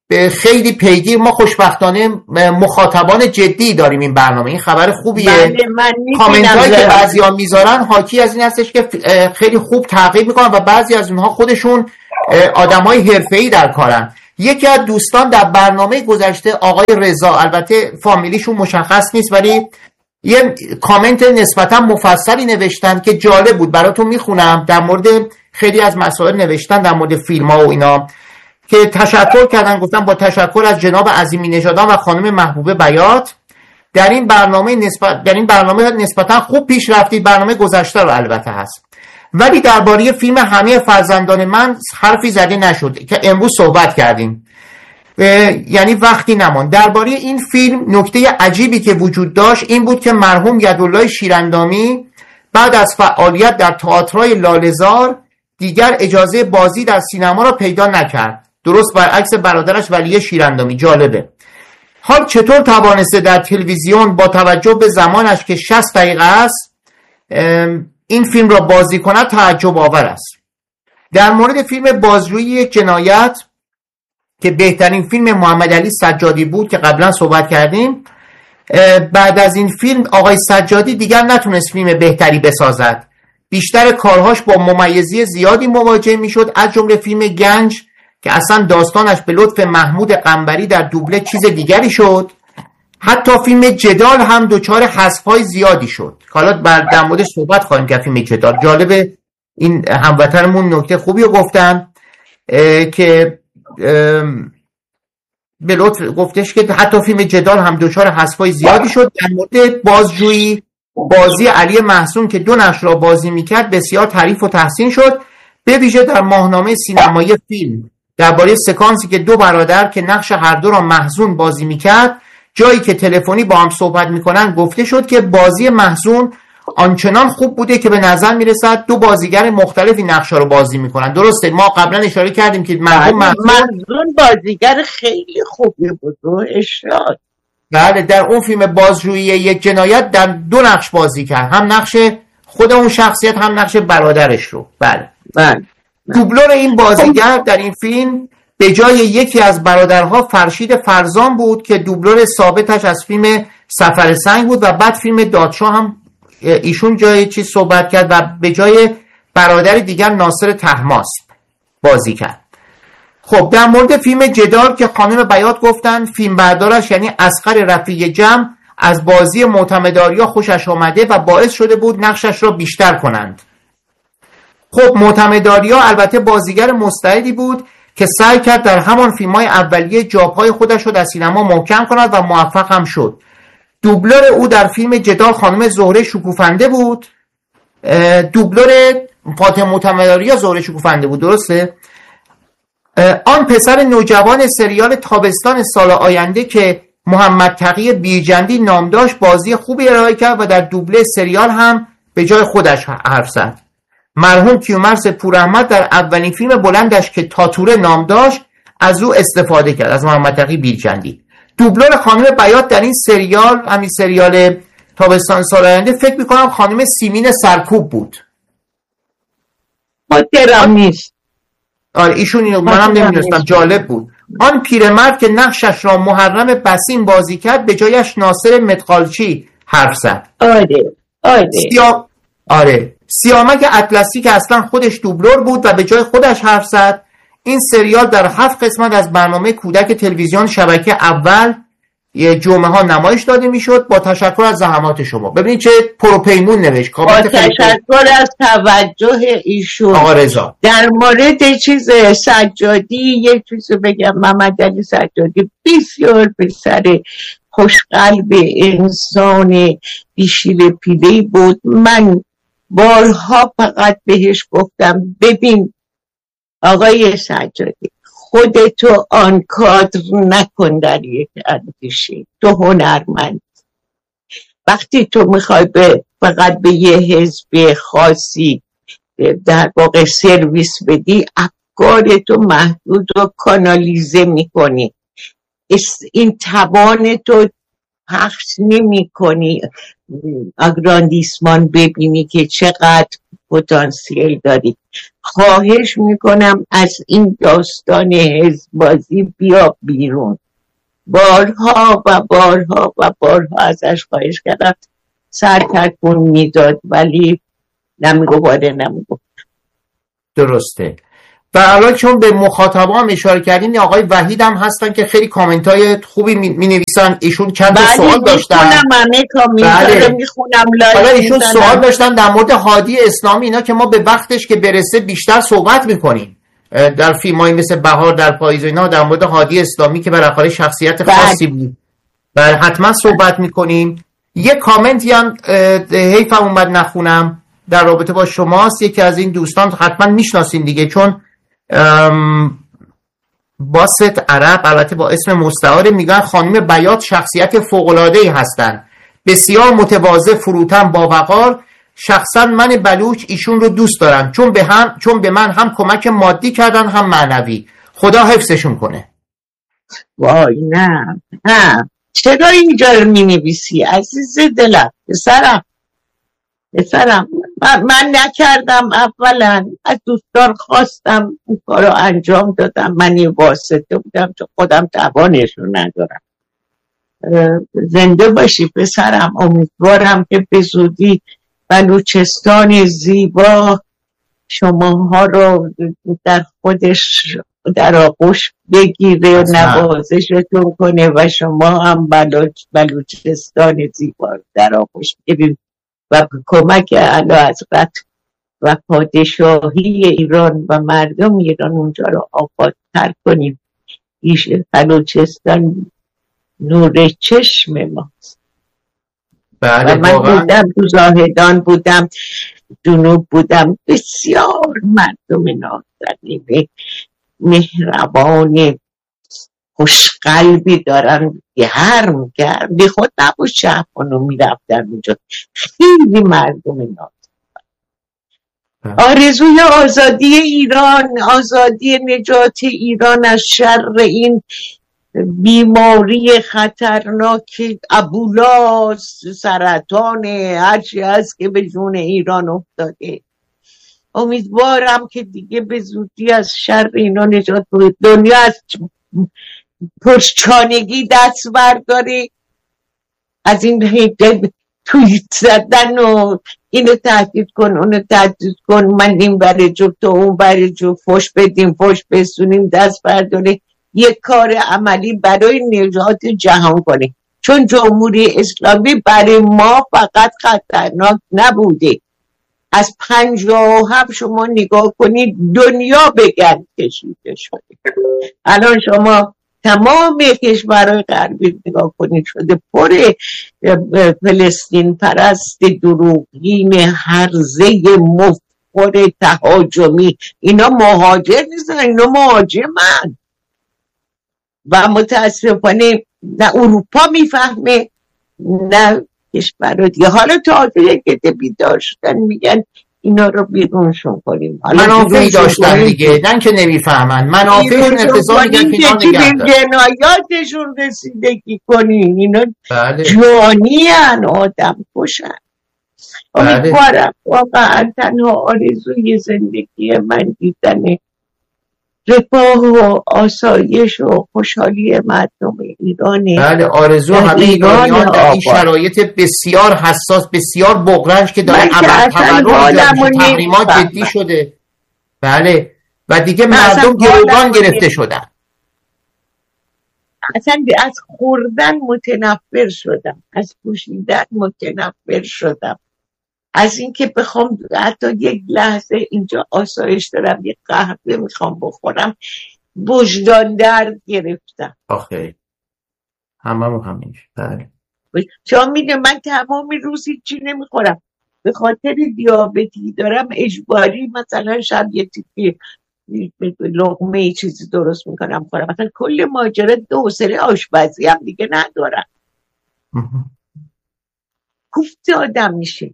خیلی پیگیر. ما خوشبختانه مخاطبان جدی داریم این برنامه، این خبر خوبیه. بله، من کامنت هایی که بعضی ها میذارن حاکی از این هستش که خیلی خوب تعقیب میکنن و بعضی از اونها خودشون آدم های حرفه‌ای در کارن. یکی از دوستان در برنامه گذشته آقای رضا، البته فامیلیشون مشخص نیست ولی یه کامنت نسبتا مفصلی نوشتن که جالب بود، براتون میخونم. در مورد خیلی از مسائل نوشتن، در مورد فیلم ها و اینا، که تشکر کردن. گفتن با تشکر از جناب عظیمی نژادان و خانم محبوبه بیات، در این برنامه نسبتا خوب پیش رفتید. برنامه گذشته رو البته هست، ولی درباره فیلم همه فرزندان من حرفی زده نشد که امروز صحبت کردیم، یعنی وقتی نمان. درباره این فیلم نکته عجیبی که وجود داشت این بود که مرحوم یدالله شیراندامی بعد از فعالیت در تئاترای لاله‌زار دیگر اجازه بازی در سینما را پیدا نکرد، درست برعکس برادرش ولی شیراندامی. جالبه. حال چطور توانسته در تلویزیون با توجه به زمانش که 60 دقیقه است این فیلم را بازی کند تعجب آور است. در مورد فیلم بازجویی جنایت که بهترین فیلم محمد علی سجادی بود که قبلا صحبت کردیم، بعد از این فیلم آقای سجادی دیگر نتونست فیلم بهتری بسازد. بیشتر کارهاش با ممیزی زیادی مواجه میشد، از جمله فیلم گنج که اصلا داستانش به لطف محمود قنبری در دوبله چیز دیگری شد. حتی فیلم جدال هم دچار حذف‌های زیادی شد. حالا در موردش صحبت خواهیم کرد. فیلم جدال جالبه، این هموطنمون نکته خوبی رو گفتن که به لطف گفتش که حتی فیلم جدال هم دچار حذف‌های زیادی شد. در مورد بازجویی، بازی علی محسون که 2 نقش را بازی میکرد بسیار تعریف و تحسین شد، به ویژه در ماهنامه سینمایی فیلم درباره سکانسی که 2 برادر که نقش هر دو را محزون بازی میکرد، جایی که تلفنی با هم صحبت میکنن، گفته شد که بازی محزون آنچنان خوب بوده که به نظر میرسد 2 بازیگر مختلفی نقشا رو بازی میکنن. درسته، ما قبلا اشاره کردیم که محزون بازیگر خیلی خوبی بود و اشاد. بله، در اون فیلم بازجویی یک جنایت در 2 نقش بازی کرد، هم نقش خود اون شخصیت هم نقش برادرش رو. بله. دوبلور این بازیگر در این فیلم به جای یکی از برادرها فرشید فرزان بود که دوبلور ثابتش از فیلم سفر سنگ بود و بعد فیلم دادشاه هم ایشون جای چیز صحبت کرد و به جای برادر دیگر ناصر طهماسب بازی کرد. خب در مورد فیلم جدال که خانم بیات گفتن فیلم بردارش یعنی اصغر رفیع جمع از بازی معتمداریا خوشش آمده و باعث شده بود نقشش را بیشتر کنند. خب معتمداریا البته بازیگر مستعدی بود که سعی کرد در همان فیلم‌های اولیه جاپای خودش رو در سینما محکم کند و موفق هم شد. دوبلور او در فیلم جدال خانم زهره شکوفنده بود. دوبلور فاطمه معتمداریا زهره شکوفنده بود، درسته؟ آن پسر نوجوان سریال تابستان سال آینده که محمد تقی بیرجندی نام داشت بازی خوبی ارائه کرد و در دوبله سریال هم به جای خودش حرف زد. مرحوم کیومرث پوراحمد در اولین فیلم بلندش که تاتوره نام داشت از او استفاده کرد، از محمد تقی بیرجندی. دوبلور خانم بیات در این سریال، همین سریال تابستان سال آینده، فکر میکنم خانم سیمین سرکوب بود. خاطرم نیست. آره ایشون اینو منم نمیدونستم، جالب بود. آن پیرمرد که نقشش را محرم بسیم بازی کرد به جایش ناصر مدخالچی حرف زد. آره سیامک اطلسی که اصلا خودش دوبلور بود و به جای خودش حرف زد. این سریال در 7 قسمت از برنامه کودک تلویزیون شبکه اول جمعه ها نمایش داده میشد. با تشکر از زحمات شما. ببینید چه پروپیمون نوشت. با تشکر از توجه ایشون. آقا رضا در مورد چیز سجادی یک چیز بگم. محمد علی سجادی بسیار پسر خوشقلب، انسان بیشیل پیله‌ای بود. من بارها فقط بهش گفتم ببین آقای سجادی، خودتو آن کادر نکن در یک اندیشه، تو هنرمند. وقتی تو میخوای فقط به یه حزب خاصی در واقع سرویس بدی، افکارتو محدود و کانالیزه میکنی، این توان تو پخش نمی کنی اگراندیسمان ببینی که چقدر پتانسیل داری. خواهش میکنم از این داستان حزب بازی بیا بیرون. بارها و بارها و بارها ازش خواهش کردم سر تکون میداد ولی نمیگو. درسته. و الان چون به مخاطبا هم اشاره کردین، آقای وحید هم هستن که خیلی کامنت های خوبی می نویسن. ایشون چند سوال داشتن. حالا ایشون سوال داشتن در مورد هادی اسلامی، اینا که ما به وقتش که برسه بیشتر صحبت میکنیم در فیلمایی مثل بهار در پاییز و اینا، در مورد هادی اسلامی که بالاخره شخصیت خاصی بود و حتما صحبت میکنیم. یه کامنتی هم حیفم اومد نخونم در رابطه با شماست. یکی از این دوستان حتما میشناسین دیگه، چون باسط عرب، البته با اسم مستعار، میگن خانم بیات شخصیت فوق‌العاده‌ای هستن، بسیار متواضع، فروتن، با وقار. شخصا من بلوچ ایشون رو دوست دارم، چون به من هم کمک مادی کردن هم معنوی. خدا حفظشون کنه. وای نه چرا اینجا رو مینویسی عزیز دلم؟ پسرم من نکردم. اولا از دوستان خواستم اون کار رو انجام دادم. من یه واسطه بودم چون خودم توانشو ندارم. زنده باشی پسرم. امیدوارم که به زودی بلوچستان زیبا شماها رو در خودش در آغوش بگیره و نوازشتون کنه و شما هم بلوچستان زیبا رو در آغوش بگیرید و کمک اعلیحضرت و پادشاهی ایران و مردم ایران اونجا رو آبادتر کنیم. بلوچستان نور چشم ماست. بله، و من بودم تو زاهدان، بودم جنوب، بودم بسیار مردم نازنین مهربان خوشقلبی دارن. گرم بی خود نبود شهبانو میرفتن اونجا. خیلی مردم نازنین. آرزوی آزادی ایران، آزادی نجات ایران از شر این بیماری خطرناک ابولا، سرطان، هرچی هست که به جون ایران افتاده. امیدوارم که دیگه به زودی از شر اینا نجات بود. دنیا از پرچانگی دست برداره، از این توییت زدن و اینو تهدید کن اونو تهدید کن، من این بره جو تو اون بره جو، فوش بدیم فوش بسونیم، دست برداره یک کار عملی برای نجات جهان کنه. چون جمهوری اسلامی برای ما فقط خطرناک نبوده، از 57 شما نگاه کنید دنیا به گند کشیده شده. الان شما تمام کشورهای غربی نگاه کنید شده پر فلسطین پرست دروغین هرزه مفخر تهاجمی. اینا مهاجر نیستن، اینا مهاجمن و متاسفانه نه اروپا میفهمه نه کشور دیگه. حالا تازه که بیدار شدن میگن اینا رو بیرونشون کنیم. منافعی داشتن دیگه، نه که نمیفهمن، منافعشون اقتضا میگن که اینا نگه دارن. جنایاتشون رسیدگی کنین. اینا جوانی هن، آدم کشن. امیدوارم واقعا تنها آرزوی زندگی من دیدن رفاه و آسایش و خوشحالی مردم ایرانه. بله، آرزو همه ایرانیان در این شرایط بسیار حساس، بسیار بغرنج که داره تحریمات جدی شده. بله، و دیگه مردم گروگان گرفته شدن. اصلا از خوردن متنفر شدم، از پوشیدن متنفر شدم، از اینکه بخوام حتی یک لحظه اینجا آسایش دارم یک قهوه میخوام بخورم وجدان درد گرفتم. آخه همه همینش. بله، چون میده من تمام روزی چی نمیخورم به خاطر دیابتی دارم، اجباری مثلا شب یه تیکی لقمه ای چیزی درست میکنم خورم. مثلا کل ماجرا حوصله آشپزی هم دیگه ندارم. کوفت آدم میشه.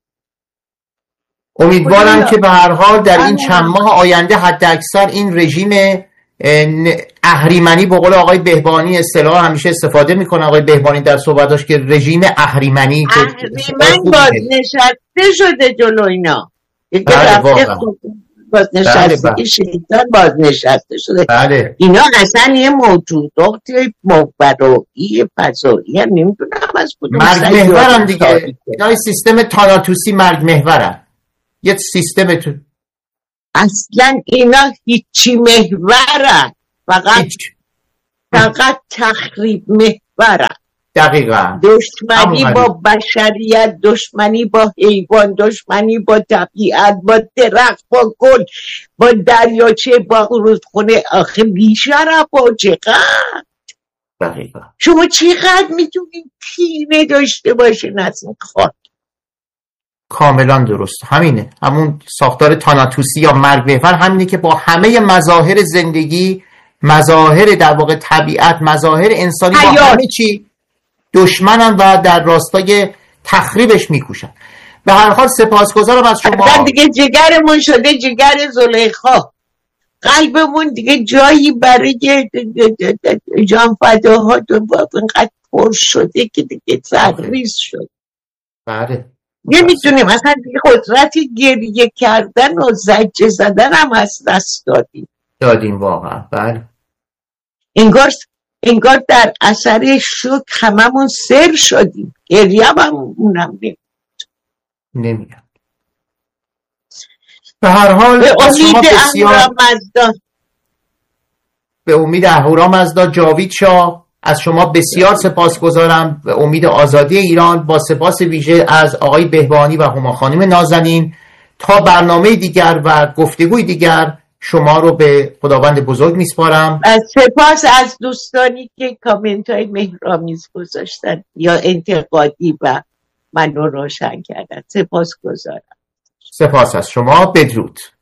امیدوارم که به هر حال در این چند ماه آینده حد اکثر این رژیم اهریمنی، به قول آقای بهبانی اصطلاح همیشه استفاده میکنه آقای بهبانی در صحبتاش که رژیم اهریمنی باز نشسته شده جلو اینا. بازنشستگی شیطان بازنشسته شده. بله. اینا اصلا یه موجودات ماورایی فضایی هم نمیدونم از کدوم مرگ محورن دیگه. اینا سیستم تاناتوسی مرگ محورن، یه سیستم تو. اصلا اینا هیچی محورن، فقط تخریب محورن. دقیقا. دشمنی با بشریت، دشمنی با حیوان، دشمنی با طبیعت، با درخت، با گل، با دریاچه، با رودخونه. آخه بی‌شرفا چقدر. دقیقا. شما چقدر میتونید کینه داشته باشین از این خاک؟ کاملا درست، همینه. همون ساختار تاناتوسی یا مرگ محور همینه که با همه مظاهر زندگی، مظاهر در واقع طبیعت، مظاهر انسانی، با همه چی دشمنن و در راستای تخریبش میکوشن. به هر حال سپاسگزارم از شما. دیگه جگرمون شده جگر زلیخا، قلبمون دیگه جایی برای جان فداها اینقدر پر شده که دیگه سرریز شد. بله. نمیتونیم اصلا دیگه قدرت گریه کردن و زجه زدن هم از دست دادیم واقعا. بله. انگار در اثر شوک هممون سر شدیم. گریه هم اونم نمیاد. به هر حال به امید اهورامزدا جاوید شاه از شما بسیار سپاسگزارم. به امید آزادی ایران با سپاس ویژه از آقای بهبهانی و هما خانم نازنین. تا برنامه دیگر و گفتگوی دیگر شما رو به خداوند بزرگ میسپارم. سپاس از دوستانی که کامنت های مهرآمیز گذاشتن یا انتقادی و من رو روشن کردن. سپاس از شما. بدرود.